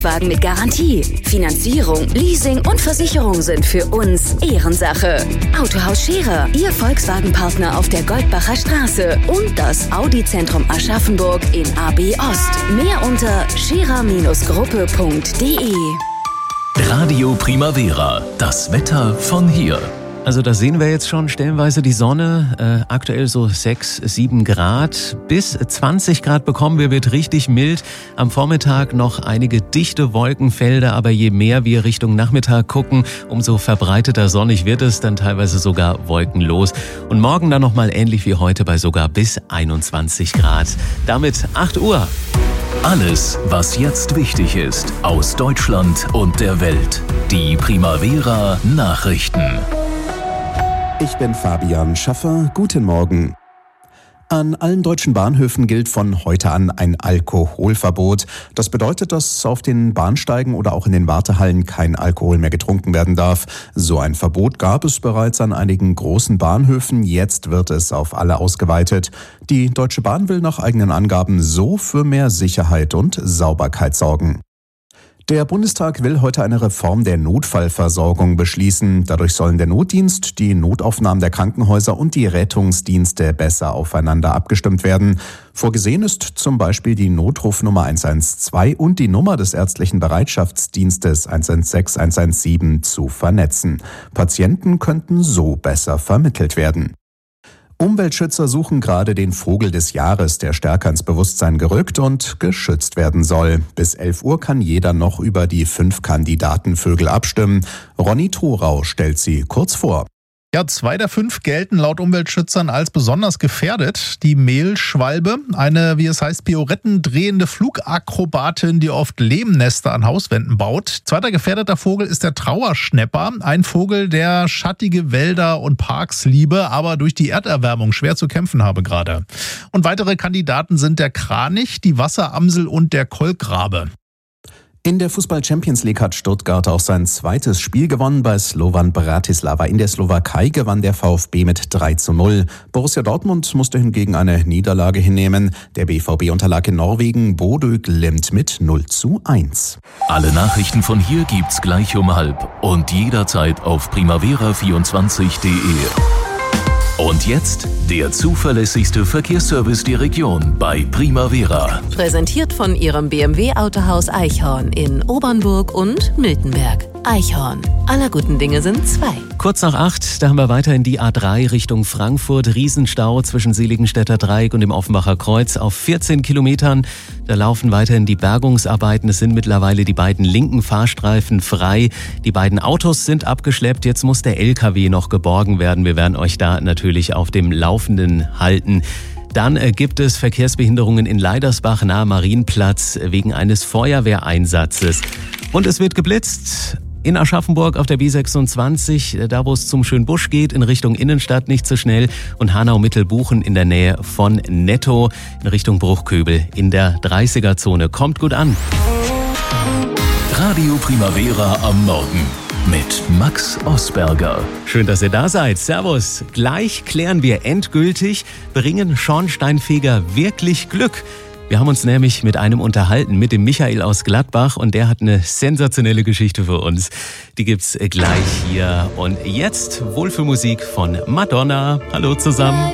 Wagen mit Garantie. Finanzierung, Leasing und Versicherung sind für uns Ehrensache. Autohaus Scherer, Ihr Volkswagen-Partner auf der Goldbacher Straße und das Audi-Zentrum Aschaffenburg in AB Ost. Mehr unter scherer-gruppe.de. Radio Primavera, das Wetter von hier. Also da sehen wir jetzt schon stellenweise die Sonne, aktuell so 6, 7 Grad. Bis 20 Grad bekommen wir, wird richtig mild. Am Vormittag noch einige dichte Wolkenfelder, aber je mehr wir Richtung Nachmittag gucken, umso verbreiteter sonnig wird es, dann teilweise sogar wolkenlos. Und morgen dann nochmal ähnlich wie heute bei sogar bis 21 Grad. Damit 8 Uhr. Alles, was jetzt wichtig ist, aus Deutschland und der Welt. Die Primavera Nachrichten. Ich bin Fabian Schaffer. Guten Morgen. An allen deutschen Bahnhöfen gilt von heute an ein Alkoholverbot. Das bedeutet, dass auf den Bahnsteigen oder auch in den Wartehallen kein Alkohol mehr getrunken werden darf. So ein Verbot gab es bereits an einigen großen Bahnhöfen. Jetzt wird es auf alle ausgeweitet. Die Deutsche Bahn will nach eigenen Angaben so für mehr Sicherheit und Sauberkeit sorgen. Der Bundestag will heute eine Reform der Notfallversorgung beschließen. Dadurch sollen der Notdienst, die Notaufnahmen der Krankenhäuser und die Rettungsdienste besser aufeinander abgestimmt werden. Vorgesehen ist zum Beispiel die Notrufnummer 112 und die Nummer des ärztlichen Bereitschaftsdienstes 116 117 zu vernetzen. Patienten könnten so besser vermittelt werden. Umweltschützer suchen gerade den Vogel des Jahres, der stärker ins Bewusstsein gerückt und geschützt werden soll. Bis 11 Uhr kann jeder noch über die 5 Kandidatenvögel abstimmen. Ronny Thorau stellt sie kurz vor. Ja, 2 der 5 gelten laut Umweltschützern als besonders gefährdet. Die Mehlschwalbe, eine, wie es heißt, pirouettendrehende Flugakrobatin, die oft Lehmnester an Hauswänden baut. Zweiter gefährdeter Vogel ist der Trauerschnäpper, ein Vogel, der schattige Wälder und Parks liebe, aber durch die Erderwärmung schwer zu kämpfen habe gerade. Und weitere Kandidaten sind der Kranich, die Wasseramsel und der Kolkrabe. In der Fußball-Champions League hat Stuttgart auch sein zweites Spiel gewonnen bei Slovan Bratislava. In der Slowakei gewann der VfB mit 3:0. Borussia Dortmund musste hingegen eine Niederlage hinnehmen. Der BVB unterlag in Norwegen Bodø Glimt mit 0:1. Alle Nachrichten von hier gibt's gleich um 12 und jederzeit auf primavera24.de. Und jetzt der zuverlässigste Verkehrsservice der Region bei Primavera. Präsentiert von Ihrem BMW-Autohaus Eichhorn in Obernburg und Miltenberg. Eichhorn. Aller guten Dinge sind 2. Kurz nach 8, da haben wir weiterhin die A3 Richtung Frankfurt. Riesenstau zwischen Seligenstädter Dreieck und dem Offenbacher Kreuz auf 14 Kilometern. Da laufen weiterhin die Bergungsarbeiten. Es sind mittlerweile die beiden linken Fahrstreifen frei. Die beiden Autos sind abgeschleppt. Jetzt muss der LKW noch geborgen werden. Wir werden euch da natürlich auf dem Laufenden halten. Dann gibt es Verkehrsbehinderungen in Leidersbach nahe Marienplatz wegen eines Feuerwehreinsatzes. Und es wird geblitzt. In Aschaffenburg auf der B26, da wo es zum Schönbusch geht, in Richtung Innenstadt nicht so schnell. Und Hanau-Mittelbuchen in der Nähe von Netto in Richtung Bruchköbel in der 30er-Zone. Kommt gut an. Radio Primavera am Morgen mit Max Osberger. Schön, dass ihr da seid. Servus. Gleich klären wir endgültig, bringen Schornsteinfeger wirklich Glück? Wir haben uns nämlich mit einem unterhalten, mit dem Michael aus Gladbach, und der hat eine sensationelle Geschichte für uns. Die gibt's gleich hier. Und jetzt Wohlfühlmusik von Madonna. Hallo zusammen.